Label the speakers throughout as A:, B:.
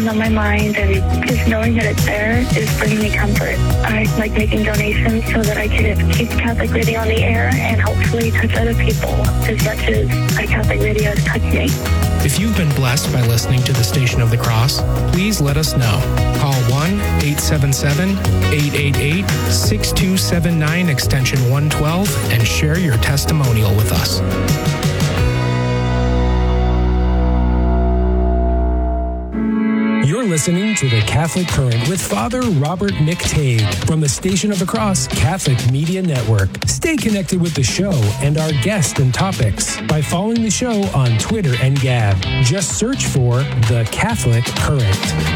A: on my mind, and just knowing that it's there is bringing me comfort. I like making donations so that I can keep Catholic Radio on the air and hopefully touch other people as much as Catholic Radio has touched me.
B: If you've been blessed by listening to the Station of the Cross, please let us know. Call 1-877-888-6279 extension 112 and share your testimonial with us. You're listening to The Catholic Current with Father Robert McTague from the Station of the Cross Catholic Media Network. Stay connected with the show and our guests and topics by following the show on Twitter and Gab. Just search for The Catholic Current.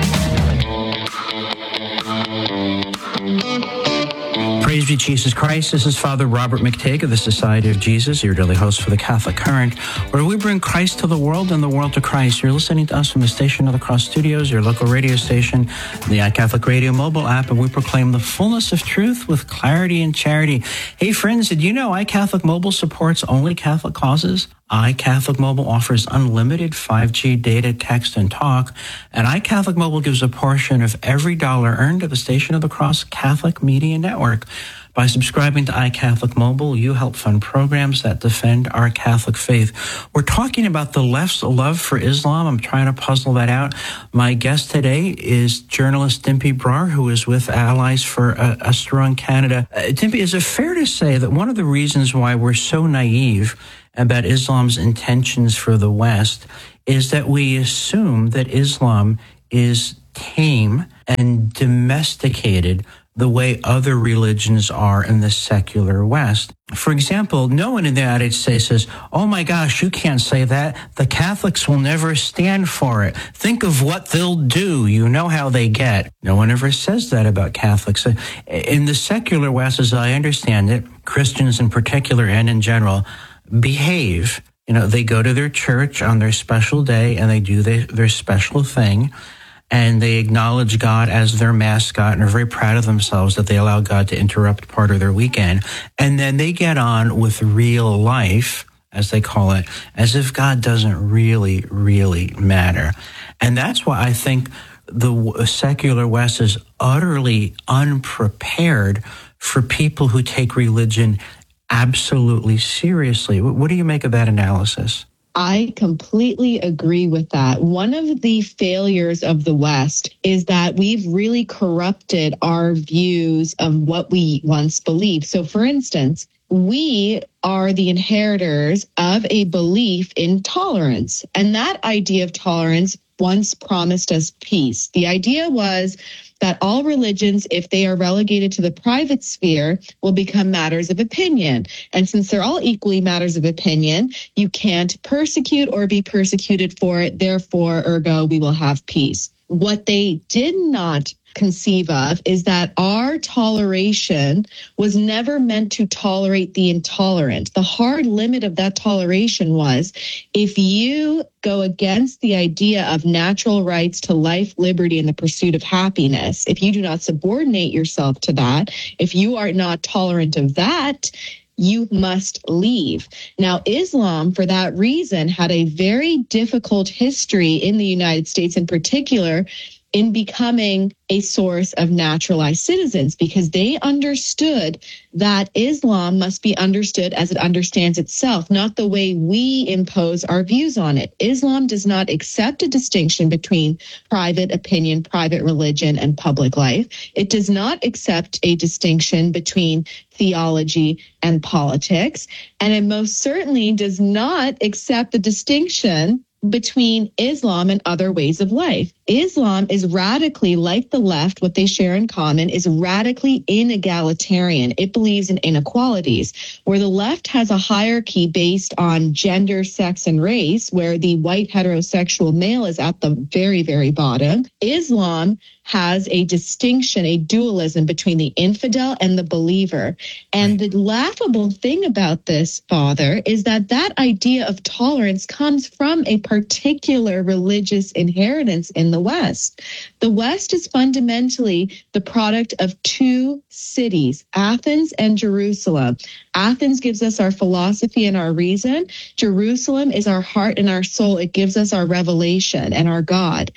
C: Praise be Jesus Christ. This is Father Robert McTague of the Society of Jesus, your daily host for the Catholic Current, where we bring Christ to the world and the world to Christ. You're listening to us from the Station of the Cross Studios, your local radio station, the iCatholic Radio mobile app, and we proclaim the fullness of truth with clarity and charity. Hey friends, did you know iCatholic Mobile supports only Catholic causes? iCatholic Mobile offers unlimited 5G data, text, and talk, and iCatholic Mobile gives a portion of every dollar earned to the Station of the Cross Catholic Media Network. By subscribing to iCatholic Mobile, you help fund programs that defend our Catholic faith. We're talking about the left's love for Islam. I'm trying to puzzle that out. My guest today is journalist Dimpy Brar, who is with Allies for a Strong Canada. Dimpy, is it fair to say that one of the reasons why we're so naive about Islam's intentions for the West is that we assume that Islam is tame and domesticated the way other religions are in the secular West? For example, no one in the United States says, oh my gosh, you can't say that. The Catholics will never stand for it. Think of what they'll do. You know how they get. No one ever says that about Catholics. In the secular West, as I understand it, Christians in particular and in general behave. You know, they go to their church on their special day and they do their special thing. And they acknowledge God as their mascot and are very proud of themselves that they allow God to interrupt part of their weekend. And then they get on with real life, as they call it, as if God doesn't really, really matter. And that's why I think the secular West is utterly unprepared for people who take religion absolutely seriously. What do you make of that analysis?
D: I completely agree with that. One of the failures of the West is that we've really corrupted our views of what we once believed. So, for instance, we are the inheritors of a belief in tolerance. And that idea of tolerance once promised us peace. The idea was that all religions, if they are relegated to the private sphere, will become matters of opinion. And since they're all equally matters of opinion, you can't persecute or be persecuted for it. Therefore, ergo, we will have peace. What they did not conceive of is that our toleration was never meant to tolerate the intolerant. The hard limit of that toleration was if you go against the idea of natural rights to life, liberty, and the pursuit of happiness, if you do not subordinate yourself to that, if you are not tolerant of that, you must leave. Now, Islam, for that reason, had a very difficult history in the United States in particular in becoming a source of naturalized citizens, because they understood that Islam must be understood as it understands itself, not the way we impose our views on it. Islam does not accept a distinction between private opinion, private religion, and public life. It does not accept a distinction between theology and politics. And it most certainly does not accept the distinction between Islam and other ways of life. Islam is radically, like the left, what they share in common is radically inegalitarian. It believes in inequalities, where the left has a hierarchy based on gender, sex, and race, where the white heterosexual male is at the very, very bottom. Islam has a distinction, a dualism between the infidel and the believer. And the laughable thing about this, Father, is that that idea of tolerance comes from a particular religious inheritance in the West. The West is fundamentally the product of two cities, Athens and Jerusalem. Athens gives us our philosophy and our reason. Jerusalem is our heart and our soul. It gives us our revelation and our God.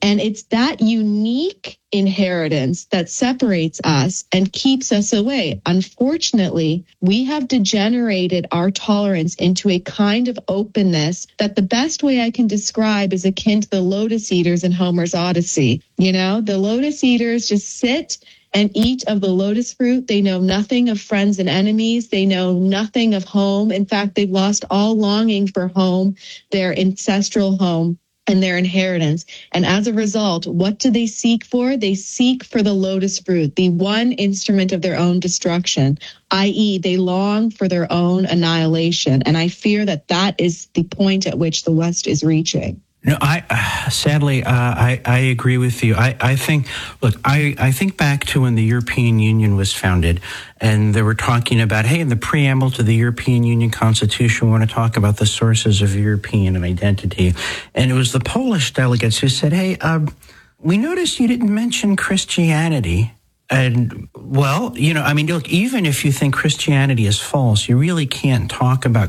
D: And it's that unique inheritance that separates us and keeps us away. Unfortunately, we have degenerated our tolerance into a kind of openness that the best way I can describe is akin to the lotus eaters in Homer's Odyssey. You know, the lotus eaters just sit and eat of the lotus fruit. They know nothing of friends and enemies. They know nothing of home. In fact, they've lost all longing for home, their ancestral home, and their inheritance. And as a result, what do they seek for? They seek for the lotus fruit, the one instrument of their own destruction, i.e., they long for their own annihilation. And I fear that that is the point at which the West is reaching.
C: No, sadly, I agree with you. I think back to when the European Union was founded, and they were talking about, hey, in the preamble to the European Union Constitution, we want to talk about the sources of European identity. And it was the Polish delegates who said, hey, we noticed you didn't mention Christianity. And, well, you know, I mean, look, even if you think Christianity is false, you really can't talk about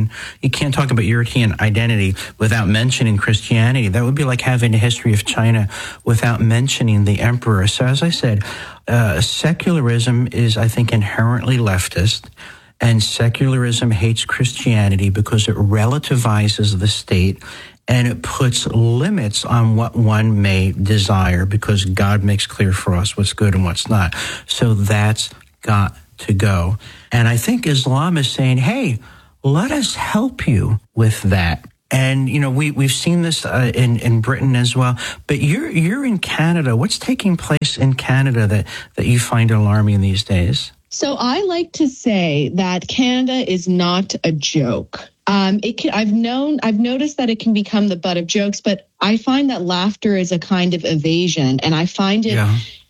C: European identity without mentioning Christianity. That would be like having a history of China without mentioning the emperor. So as I said, secularism is, I think, inherently leftist. And secularism hates Christianity because it relativizes the state and it puts limits on what one may desire because God makes clear for us what's good and what's not. So that's got to go. And I think Islam is saying, hey, let us help you with that. And, you know, we've seen this in Britain as well. But you're in Canada. What's taking place in Canada that you find alarming these days?
D: So I like to say that Canada is not a joke. I've noticed that it can become the butt of jokes, but I find that laughter is a kind of evasion, and I find it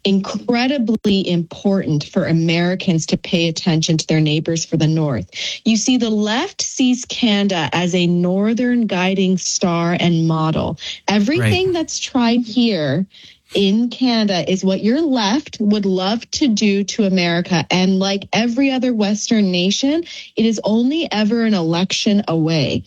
D: incredibly important for Americans to pay attention to their neighbors for the North. You see, the left sees Canada as a northern guiding star and model. Everything that's tried here in Canada is what your left would love to do to America. And like every other Western nation, it is only ever an election away.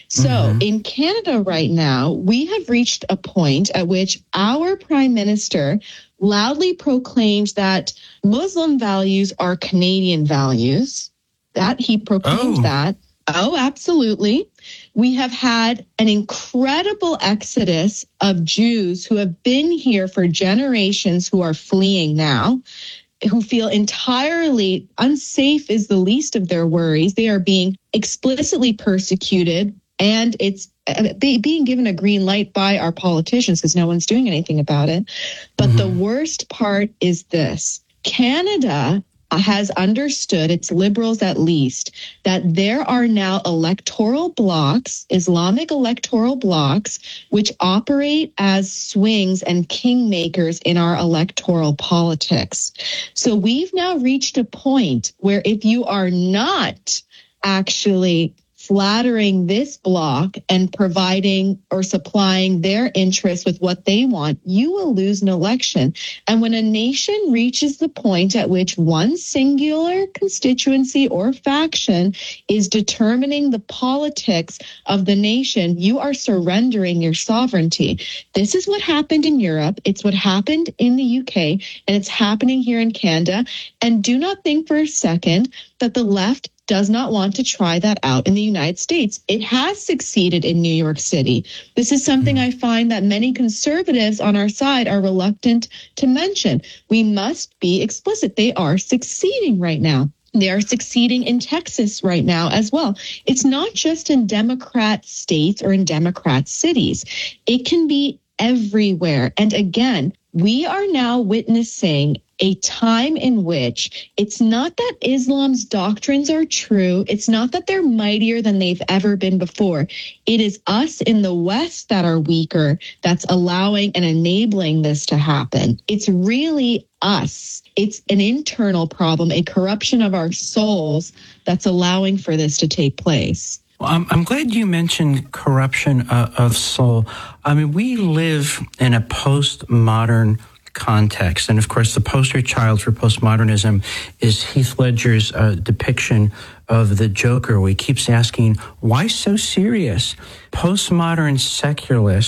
D: So in Canada right now, we have reached a point at which our prime minister loudly proclaims that Muslim values are Canadian values. That he proclaims that. Oh, absolutely. We have had an incredible exodus of Jews who have been here for generations who are fleeing now, who feel entirely unsafe is the least of their worries. They are being explicitly persecuted, and it's being given a green light by our politicians because no one's doing anything about it. But the worst part is this. Canada has understood, its liberals at least, that there are now electoral blocks, Islamic electoral blocks, which operate as swings and kingmakers in our electoral politics. So we've now reached a point where if you are not actually flattering this bloc and providing or supplying their interests with what they want, you will lose an election. And when a nation reaches the point at which one singular constituency or faction is determining the politics of the nation, you are surrendering your sovereignty. This is what happened in Europe. It's what happened in the UK, and it's happening here in Canada. And do not think for a second that the left does not want to try that out in the United States. It has succeeded in New York City. This is something I find that many conservatives on our side are reluctant to mention. We must be explicit. They are succeeding right now. They are succeeding in Texas right now as well. It's not just in Democrat states or in Democrat cities. It can be everywhere. And again, we are now witnessing a time in which it's not that Islam's doctrines are true. It's not that they're mightier than they've ever been before. It is us in the West that are weaker that's allowing and enabling this to happen. It's really us. It's an internal problem, a corruption of our souls that's allowing for this to take place.
C: Well, I'm glad you mentioned corruption of soul. I mean, we live in a postmodern context. And of course, the poster child for postmodernism is Heath Ledger's depiction of the Joker, where he keeps asking, why so serious? Postmodern secularists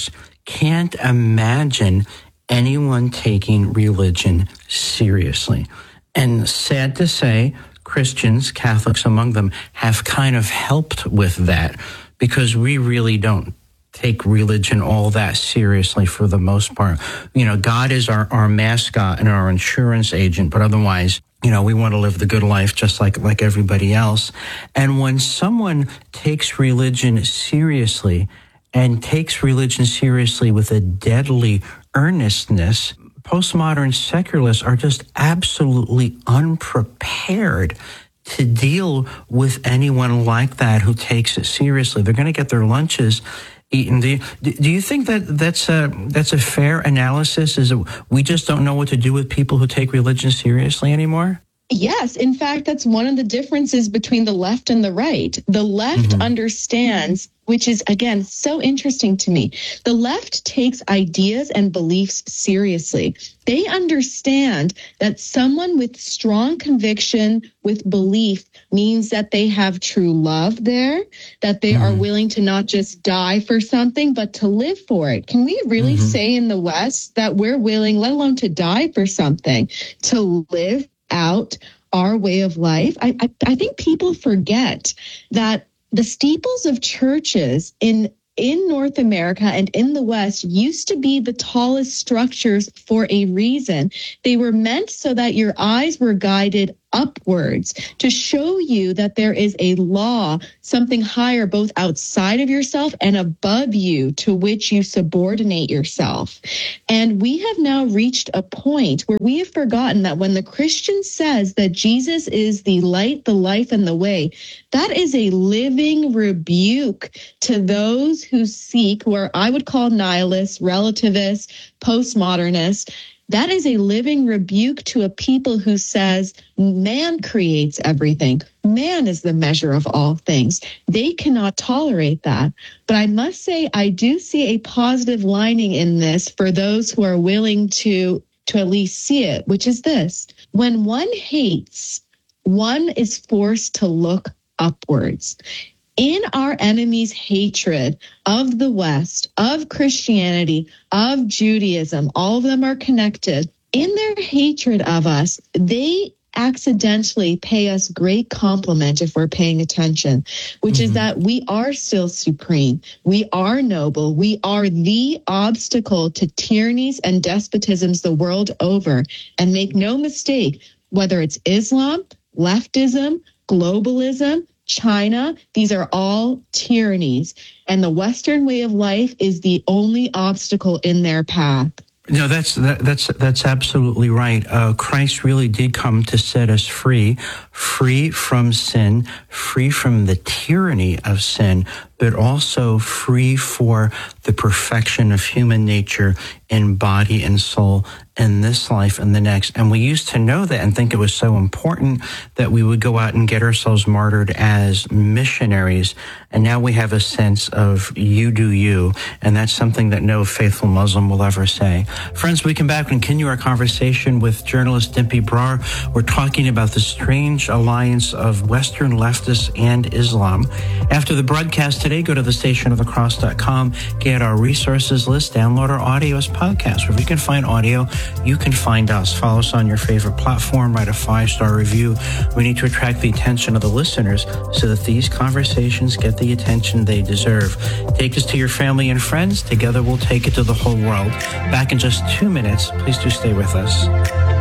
C: can't imagine anyone taking religion seriously. And sad to say, Christians, Catholics among them, have kind of helped with that because we really don't take religion all that seriously for the most part. God is our mascot and our insurance agent, but otherwise, we want to live the good life just like everybody else. And when someone takes religion seriously and takes religion seriously with a deadly earnestness, postmodern secularists are just absolutely unprepared to deal with anyone like that who takes it seriously. They're going to get their lunches eaten. Do you think that's a fair analysis? Is it we just don't know what to do with people who take religion seriously anymore?
D: Yes. In fact, that's one of the differences between the left and the right. The left understands, which is, again, so interesting to me. The left takes ideas and beliefs seriously. They understand that someone with strong conviction, with belief, means that they have true love there, that they are willing to not just die for something, but to live for it. Can we really say in the West that we're willing, let alone to die for something, to live out our way of life? I think people forget that the steeples of churches in North America and in the West used to be the tallest structures for a reason. They were meant so that your eyes were guided upwards to show you that there is a law, something higher, both outside of yourself and above you, to which you subordinate yourself. And we have now reached a point where we have forgotten that when the Christian says that Jesus is the light, the life, and the way, that is a living rebuke to those who seek, who I would call nihilists, relativists, postmodernists. That is a living rebuke to a people who says man creates everything. Man is the measure of all things. They cannot tolerate that. But I must say, I do see a positive lining in this for those who are willing to at least see it, which is this. When one hates, one is forced to look upwards. In our enemy's hatred of the West, of Christianity, of Judaism, all of them are connected. In their hatred of us, they accidentally pay us great compliment if we're paying attention, which is that we are still supreme. We are noble. We are the obstacle to tyrannies and despotisms the world over. And make no mistake, whether it's Islam, leftism, globalism, China, these are all tyrannies, and the Western way of life is the only obstacle in their path.
C: No, that's absolutely right. Christ really did come to set us free from sin, free from the tyranny of sin, but also free for the perfection of human nature in body and soul in this life and the next. And we used to know that and think it was so important that we would go out and get ourselves martyred as missionaries. And now we have a sense of you do you. And that's something that no faithful Muslim will ever say. Friends, we come back and continue our conversation with journalist Dimpy Brar. We're talking about the strange alliance of Western leftists and Islam. After the broadcast today, go to thestationofthecross.com, get our resources list, download our audio as podcasts. Wherever you can find audio, you can find us. Follow us on your favorite platform, write a 5-star review. We need to attract the attention of the listeners so that these conversations get the attention they deserve. Take us to your family and friends. Together we'll take it to the whole world. Back in just 2 minutes. Please do stay with us.